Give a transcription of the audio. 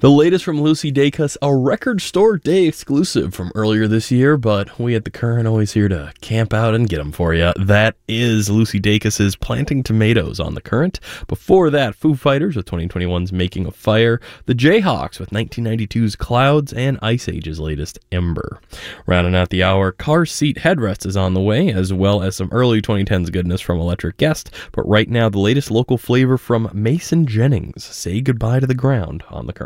The latest from Lucy Dacus, a Record Store Day exclusive from earlier this year, but we at The Current always here to camp out and get them for you. That is Lucy Dacus's Planting Tomatoes on The Current. Before that, Foo Fighters with 2021's Making a Fire, the Jayhawks with 1992's Clouds, and Ice Age's latest Ember. Rounding out the hour, Car Seat Headrest is on the way, as well as some early 2010s goodness from Electric Guest, but right now the latest local flavor from Mason Jennings, Say Goodbye to the Ground on The Current.